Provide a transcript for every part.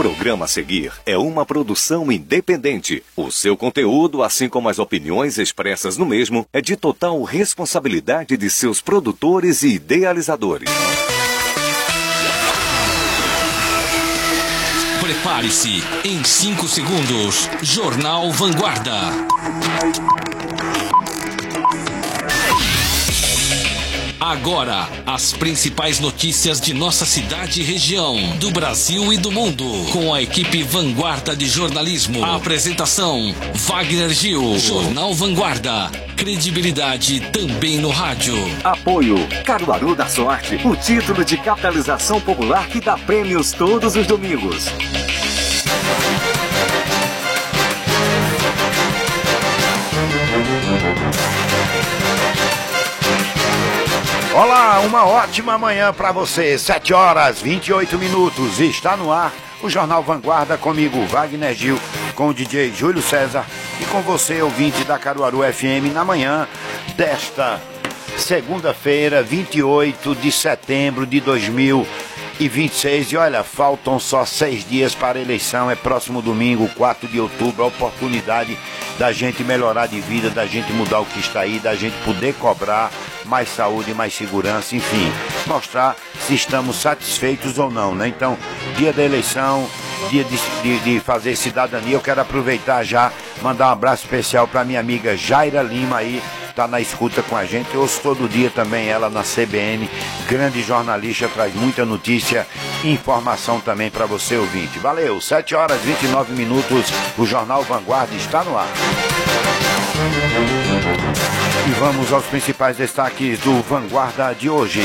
programa a seguir é uma produção independente. O seu conteúdo, assim como as opiniões expressas no mesmo, é de total responsabilidade de seus produtores e idealizadores. Prepare-se, em 5 segundos, Jornal Vanguarda. Agora, as principais notícias de nossa cidade e região, do Brasil e do mundo, com a equipe Vanguarda de Jornalismo. A apresentação, Wagner Gil. Jornal Vanguarda. Credibilidade também no rádio. Apoio Caruaru da Sorte, o título de capitalização popular que dá prêmios todos os domingos. Olá, uma ótima manhã para você, 7 horas 28 minutos, está no ar o Jornal Vanguarda comigo, Wagner Gil, com o DJ Júlio César e com você, ouvinte da Caruaru FM, na manhã desta segunda-feira, 28 de setembro de 2026. E olha, faltam só 6 dias para a eleição, é próximo domingo, 4 de outubro, a oportunidade da gente melhorar de vida, da gente mudar o que está aí, da gente poder cobrar mais saúde, mais segurança, enfim, mostrar se estamos satisfeitos ou não, né? Então, dia da eleição, dia de fazer cidadania, eu quero aproveitar já, mandar um abraço especial para minha amiga Jaira Lima aí, tá na escuta com a gente. Eu ouço todo dia também ela na CBN, grande jornalista, traz muita notícia e informação também para você, ouvinte. Valeu, 7 horas 29 minutos, o Jornal Vanguarda está no ar. E vamos aos principais destaques do Vanguarda de hoje.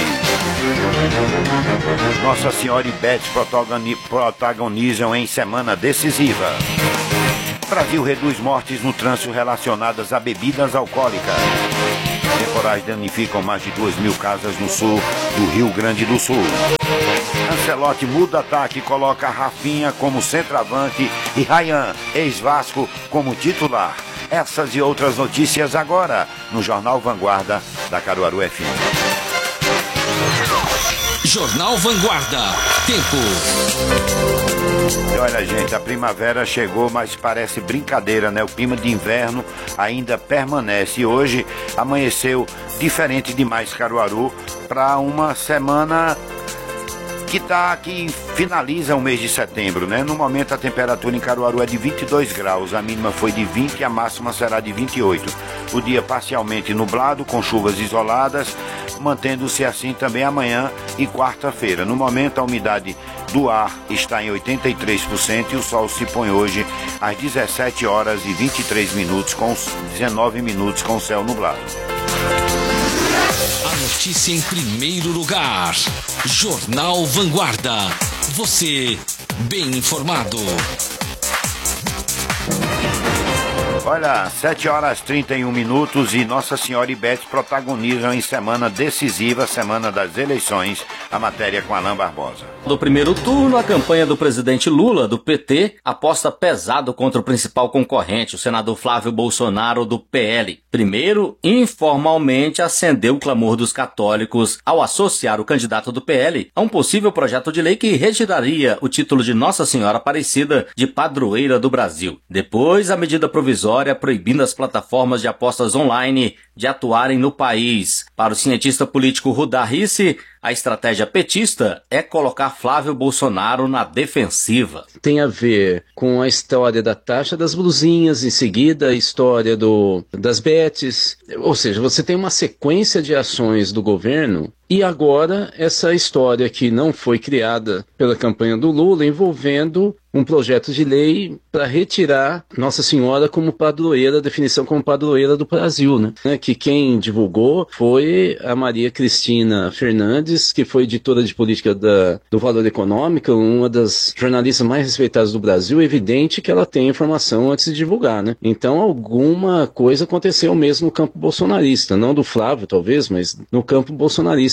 Nossa Senhora e Beth protagonizam em semana decisiva. Brasil reduz mortes no trânsito relacionadas a bebidas alcoólicas. Temporais danificam mais de 2.000 casas no sul do Rio Grande do Sul. Ancelotti muda ataque e coloca Rafinha como centroavante e Ryan, ex-Vasco, como titular. Essas e outras notícias agora no Jornal Vanguarda da Caruaru FM. Jornal Vanguarda. Tempo. E olha, gente, a primavera chegou, mas parece brincadeira, né? O clima de inverno ainda permanece. E hoje amanheceu diferente demais Caruaru para uma semana que finaliza o mês de setembro, né? No momento a temperatura em Caruaru é de 22 graus, a mínima foi de 20 e a máxima será de 28. O dia parcialmente nublado, com chuvas isoladas, mantendo-se assim também amanhã e quarta-feira. No momento a umidade do ar está em 83% e o sol se põe hoje às 17 horas e 23 minutos, com 19 minutos com céu nublado. A notícia em primeiro lugar. Jornal Vanguarda. Você bem informado. Olha, 7 horas 31 minutos e Nossa Senhora e Beth protagonizam em semana decisiva, semana das eleições, a matéria com Alain Barbosa. No primeiro turno, a campanha do presidente Lula, do PT, aposta pesado contra o principal concorrente, o senador Flávio Bolsonaro, do PL. Primeiro, informalmente acendeu o clamor dos católicos ao associar o candidato do PL a um possível projeto de lei que retiraria o título de Nossa Senhora Aparecida de padroeira do Brasil. Depois, a medida provisória proibindo as plataformas de apostas online de atuarem no país. Para o cientista político Rudá Rissi, a estratégia petista é colocar Flávio Bolsonaro na defensiva. Tem a ver com a história da taxa das blusinhas, em seguida a história das bets, ou seja, você tem uma sequência de ações do governo e agora essa história que não foi criada pela campanha do Lula envolvendo um projeto de lei para retirar Nossa Senhora como padroeira, a definição como padroeira do Brasil, né? Que quem divulgou foi a Maria Cristina Fernandes, que foi editora de política do Valor Econômico, uma das jornalistas mais respeitadas do Brasil. É evidente que ela tem informação antes de divulgar, né? Então alguma coisa aconteceu mesmo no campo bolsonarista, não do Flávio talvez, mas no campo bolsonarista.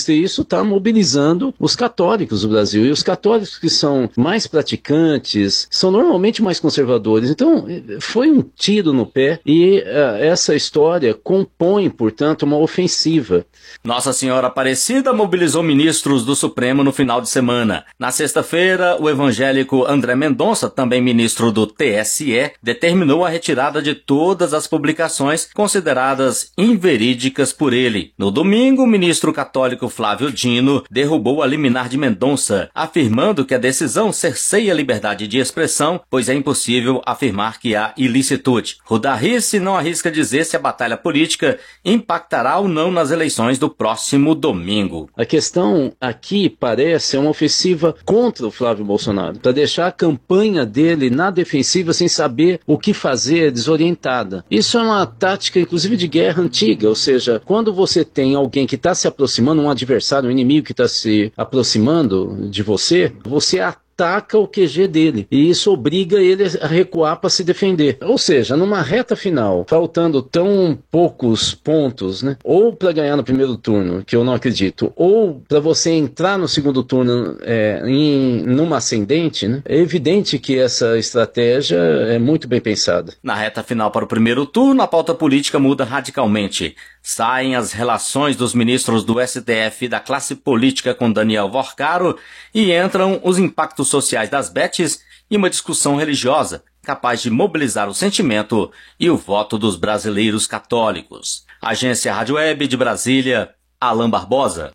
bolsonarista, e isso está mobilizando os católicos do Brasil. E os católicos que são mais praticantes são normalmente mais conservadores. Então, foi um tiro no pé e essa história compõe, portanto, uma ofensiva. Nossa Senhora Aparecida mobilizou ministros do Supremo no final de semana. Na sexta-feira, o evangélico André Mendonça, também ministro do TSE, determinou a retirada de todas as publicações consideradas inverídicas por ele. No domingo, o ministro católico Flávio Dino derrubou a liminar de Mendonça, afirmando que a decisão cerceia a liberdade de expressão, pois é impossível afirmar que há ilicitude. Rodarrice não arrisca dizer se a batalha política impactará ou não nas eleições do próximo domingo. A questão aqui parece uma ofensiva contra o Flávio Bolsonaro, para deixar a campanha dele na defensiva sem saber o que fazer, desorientada. Isso é uma tática, inclusive, de guerra antiga, ou seja, quando você tem alguém que está se aproximando, um adversário, um inimigo que está se aproximando de você, você ataca o QG dele, e isso obriga ele a recuar para se defender. Ou seja, numa reta final, faltando tão poucos pontos, né, ou para ganhar no primeiro turno, que eu não acredito, ou para você entrar no segundo turno numa ascendente, né, é evidente que essa estratégia é muito bem pensada. Na reta final para o primeiro turno, a pauta política muda radicalmente. Saem as relações dos ministros do STF e da classe política com Daniel Vorcaro e entram os impactos sociais das betes e uma discussão religiosa capaz de mobilizar o sentimento e o voto dos brasileiros católicos. Agência Rádio Web de Brasília, Alan Barbosa.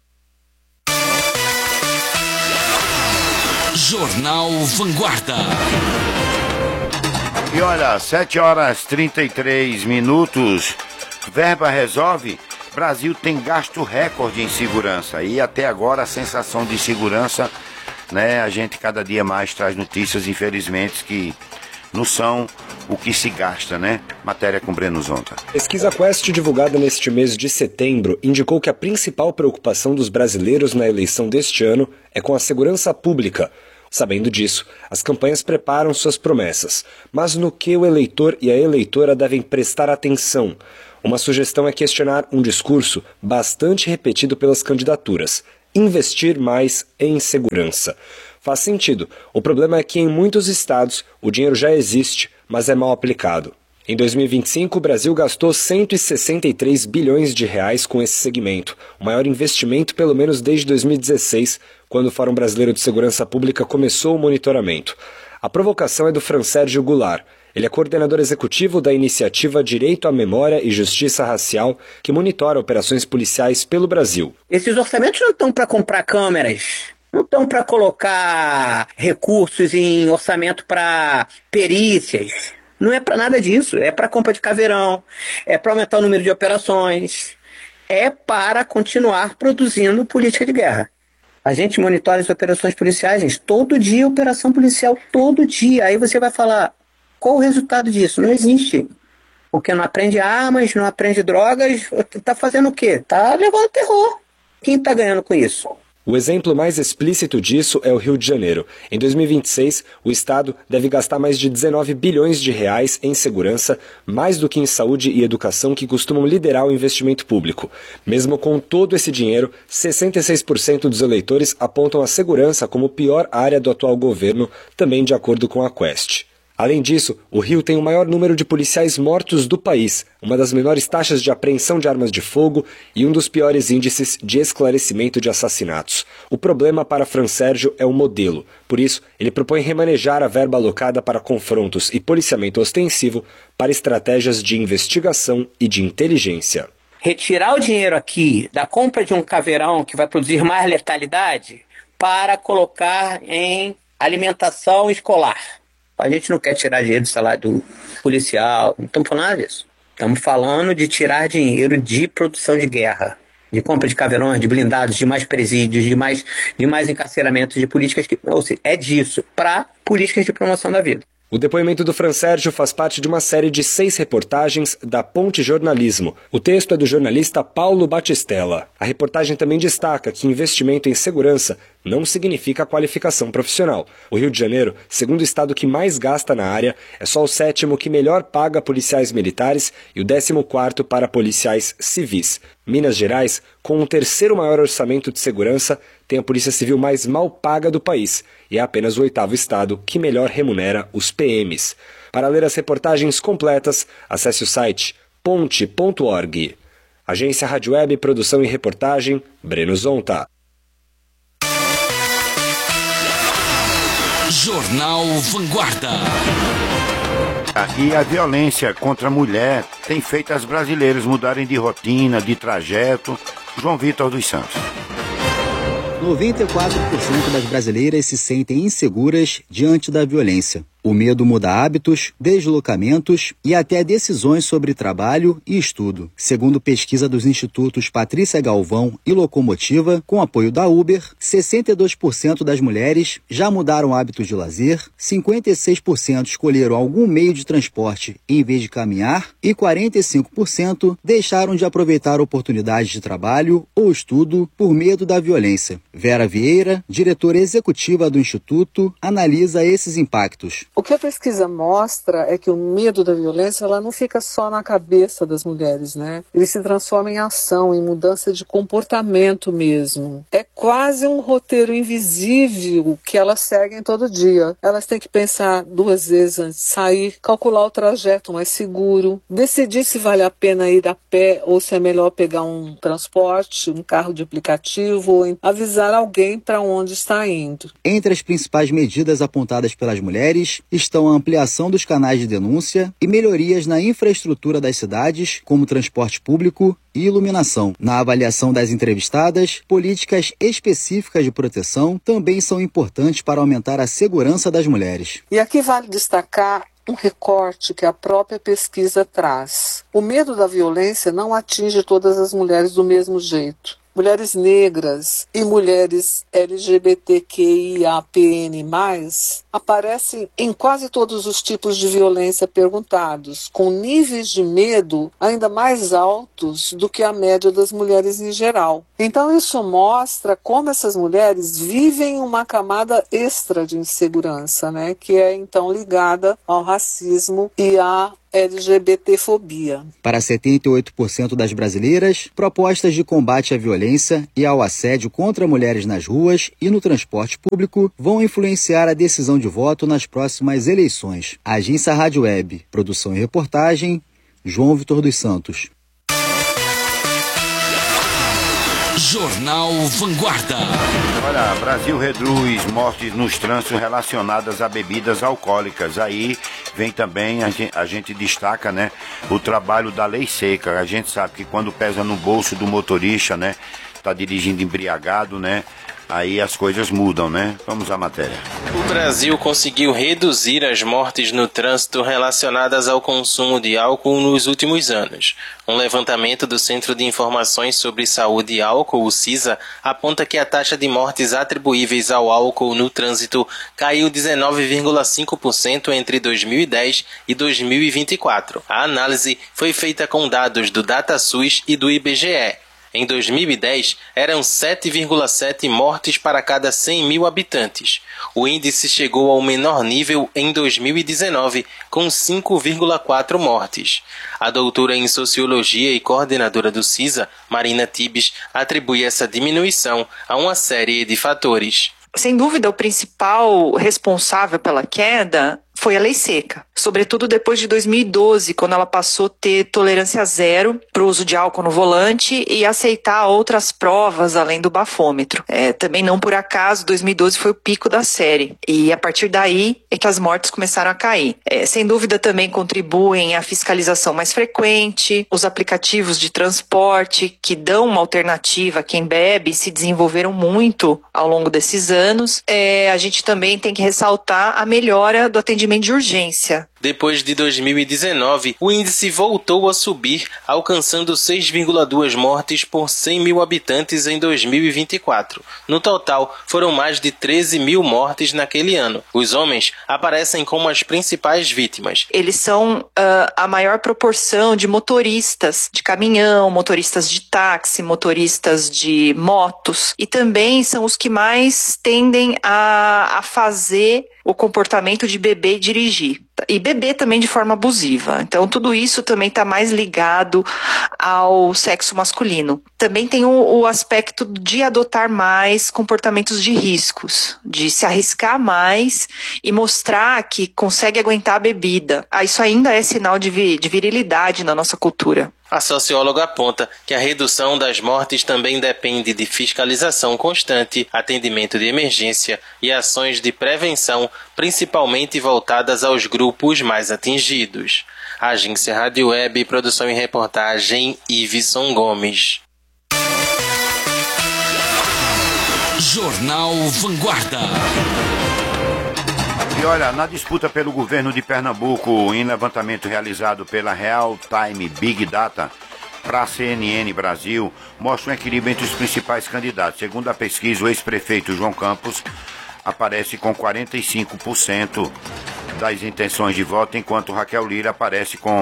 Jornal Vanguarda. E olha, 7h33. Verba resolve? Brasil tem gasto recorde em segurança. E até agora a sensação de segurança, né? A gente cada dia mais traz notícias, infelizmente, que não são o que se gasta, né? Matéria com Breno Zonta. Pesquisa Quest divulgada neste mês de setembro indicou que a principal preocupação dos brasileiros na eleição deste ano é com a segurança pública. Sabendo disso, as campanhas preparam suas promessas. Mas no que o eleitor e a eleitora devem prestar atenção? Uma sugestão é questionar um discurso bastante repetido pelas candidaturas: investir mais em segurança. Faz sentido. O problema é que em muitos estados o dinheiro já existe, mas é mal aplicado. Em 2025, o Brasil gastou 163 bilhões de reais com esse segmento, o maior investimento pelo menos desde 2016, quando o Fórum Brasileiro de Segurança Pública começou o monitoramento. A provocação é do Fransérgio Goulart. Ele é coordenador executivo da iniciativa Direito à Memória e Justiça Racial, que monitora operações policiais pelo Brasil. Esses orçamentos não estão para comprar câmeras, não estão para colocar recursos em orçamento para perícias. Não é para nada disso. É para compra de caveirão, é para aumentar o número de operações, é para continuar produzindo política de guerra. A gente monitora as operações policiais, gente. Todo dia operação policial, todo dia. Aí você vai falar, qual o resultado disso? Não existe. Porque não aprende armas, não aprende drogas, está fazendo o quê? Está levando terror. Quem está ganhando com isso? O exemplo mais explícito disso é o Rio de Janeiro. Em 2026, o Estado deve gastar mais de 19 bilhões de reais em segurança, mais do que em saúde e educação, que costumam liderar o investimento público. Mesmo com todo esse dinheiro, 66% dos eleitores apontam a segurança como pior área do atual governo, também de acordo com a Quest. Além disso, o Rio tem o maior número de policiais mortos do país, uma das menores taxas de apreensão de armas de fogo e um dos piores índices de esclarecimento de assassinatos. O problema para Fransérgio é o modelo. Por isso, ele propõe remanejar a verba alocada para confrontos e policiamento ostensivo para estratégias de investigação e de inteligência. Retirar o dinheiro aqui da compra de um caveirão que vai produzir mais letalidade para colocar em alimentação escolar. A gente não quer tirar dinheiro do salário do policial, não estamos falando nada disso. Estamos falando de tirar dinheiro de produção de guerra, de compra de caveirões, de blindados, de mais presídios, de mais encarceramentos, de políticas que... Ou seja, é disso, para políticas de promoção da vida. O depoimento do Fran Sérgio faz parte de uma série de 6 reportagens da Ponte Jornalismo. O texto é do jornalista Paulo Batistella. A reportagem também destaca que investimento em segurança não significa qualificação profissional. O Rio de Janeiro, segundo o estado que mais gasta na área, é só o 7º que melhor paga policiais militares e o 14º para policiais civis. Minas Gerais, com o 3º maior orçamento de segurança, tem a polícia civil mais mal paga do país e é apenas o 8º estado que melhor remunera os PMs. Para ler as reportagens completas, acesse o site ponte.org. Agência Rádio Web, produção e reportagem, Breno Zonta. Jornal Vanguarda. E a violência contra a mulher tem feito as brasileiras mudarem de rotina, de trajeto. João Vitor dos Santos. 94% das brasileiras se sentem inseguras diante da violência. O medo muda hábitos, deslocamentos e até decisões sobre trabalho e estudo. Segundo pesquisa dos institutos Patrícia Galvão e Locomotiva, com apoio da Uber, 62% das mulheres já mudaram hábitos de lazer, 56% escolheram algum meio de transporte em vez de caminhar e 45% deixaram de aproveitar oportunidades de trabalho ou estudo por medo da violência. Vera Vieira, diretora executiva do Instituto, analisa esses impactos. O que a pesquisa mostra é que o medo da violência ela não fica só na cabeça das mulheres, né? Ele se transforma em ação, em mudança de comportamento mesmo. É quase um roteiro invisível que elas seguem todo dia. Elas têm que pensar 2 vezes antes de sair, calcular o trajeto mais seguro, decidir se vale a pena ir a pé ou se é melhor pegar um transporte, um carro de aplicativo, ou avisar alguém para onde está indo. Entre as principais medidas apontadas pelas mulheres estão a ampliação dos canais de denúncia e melhorias na infraestrutura das cidades, como transporte público e iluminação. Na avaliação das entrevistadas, políticas específicas de proteção também são importantes para aumentar a segurança das mulheres. E aqui vale destacar um recorte que a própria pesquisa traz. O medo da violência não atinge todas as mulheres do mesmo jeito. Mulheres negras e mulheres LGBTQIAPN+, aparecem em quase todos os tipos de violência perguntados, com níveis de medo ainda mais altos do que a média das mulheres em geral. Então isso mostra como essas mulheres vivem uma camada extra de insegurança, né, que é então ligada ao racismo e à LGBTfobia. Para 78% das brasileiras, propostas de combate à violência e ao assédio contra mulheres nas ruas e no transporte público vão influenciar a decisão de voto nas próximas eleições. Agência Rádio Web, produção e reportagem, João Vitor dos Santos. Jornal Vanguarda. Olha, Brasil reduz mortes nos trânsitos relacionadas a bebidas alcoólicas. Aí vem também, a gente destaca, né, o trabalho da lei seca. A gente sabe que quando pesa no bolso do motorista, né, tá dirigindo embriagado, né, aí as coisas mudam, né? Vamos à matéria. O Brasil conseguiu reduzir as mortes no trânsito relacionadas ao consumo de álcool nos últimos anos. Um levantamento do Centro de Informações sobre Saúde e Álcool, o CISA, aponta que a taxa de mortes atribuíveis ao álcool no trânsito caiu 19,5% entre 2010 e 2024. A análise foi feita com dados do DataSUS e do IBGE. Em 2010, eram 7,7 mortes para cada 100 mil habitantes. O índice chegou ao menor nível em 2019, com 5,4 mortes. A doutora em Sociologia e coordenadora do CISA, Marina Tibes, atribui essa diminuição a uma série de fatores. Sem dúvida, o principal responsável pela queda foi a lei seca, sobretudo depois de 2012, quando ela passou a ter tolerância zero para o uso de álcool no volante e aceitar outras provas além do bafômetro. Também não por acaso, 2012 foi o pico da série, e a partir daí é que as mortes começaram a cair. Sem dúvida também contribuem a fiscalização mais frequente, os aplicativos de transporte que dão uma alternativa a quem bebe se desenvolveram muito ao longo desses anos. A gente também tem que ressaltar a melhora do atendimento atendimento de urgência. Depois de 2019, o índice voltou a subir, alcançando 6,2 mortes por 100 mil habitantes em 2024. No total, foram mais de 13 mil mortes naquele ano. Os homens aparecem como as principais vítimas. Eles são a maior proporção de motoristas de caminhão, motoristas de táxi, motoristas de motos, e também são os que mais tendem a fazer o comportamento de beber e dirigir. E beber também de forma abusiva. Então, tudo isso também está mais ligado ao sexo masculino. Também tem o aspecto de adotar mais comportamentos de riscos, de se arriscar mais e mostrar que consegue aguentar a bebida. Isso ainda é sinal de virilidade na nossa cultura. A socióloga aponta que a redução das mortes também depende de fiscalização constante, atendimento de emergência e ações de prevenção, principalmente voltadas aos grupos mais atingidos. Agência Rádio Web, produção e reportagem, Iveson Gomes. Jornal Vanguarda. E olha, na disputa pelo governo de Pernambuco, em levantamento realizado pela Real Time Big Data para a CNN Brasil, mostra um equilíbrio entre os principais candidatos. Segundo a pesquisa, o ex-prefeito João Campos aparece com 45% das intenções de voto, enquanto Raquel Lira aparece com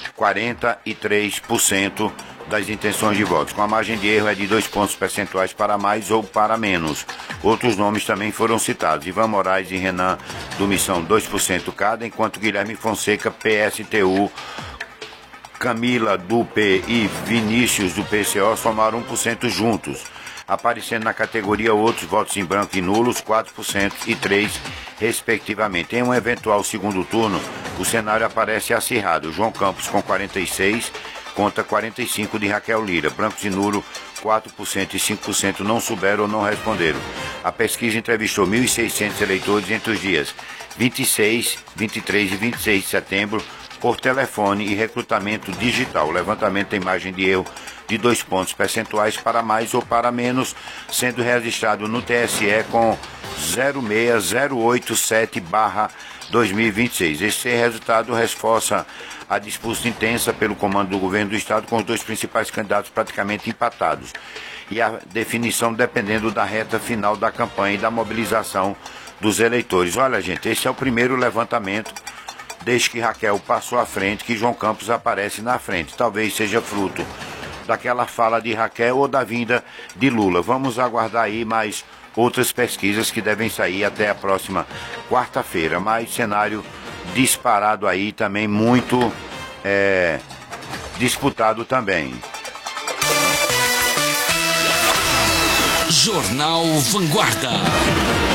43% das intenções de votos. Com a margem de erro é de 2 pontos percentuais para mais ou para menos. Outros nomes também foram citados. Ivan Moraes e Renan do Missão, 2% cada, enquanto Guilherme Fonseca, PSTU, Camila do P e Vinícius do PCO somaram 1% juntos. Aparecendo na categoria outros votos em branco e nulos, 4% e 3%, respectivamente. Em um eventual segundo turno, o cenário aparece acirrado. João Campos com 46%, contra 45% de Raquel Lira. Brancos e nulo, 4% e 5% não souberam ou não responderam. A pesquisa entrevistou 1.600 eleitores entre os dias 26, 23 e 26 de setembro, por telefone e recrutamento digital. O levantamento tem margem de erro de 2 pontos percentuais para mais ou para menos, sendo registrado no TSE com 06087/2026. Esse resultado reforça a disputa intensa pelo comando do governo do estado, com os dois principais candidatos praticamente empatados, e a definição dependendo da reta final da campanha e da mobilização dos eleitores. Olha, gente, esse é o primeiro levantamento desde que Raquel passou à frente, que João Campos aparece na frente. Talvez seja fruto daquela fala de Raquel ou da vinda de Lula. Vamos aguardar aí mais outras pesquisas que devem sair até a próxima quarta-feira. Mas cenário disparado aí também, muito disputado também. Jornal Vanguarda.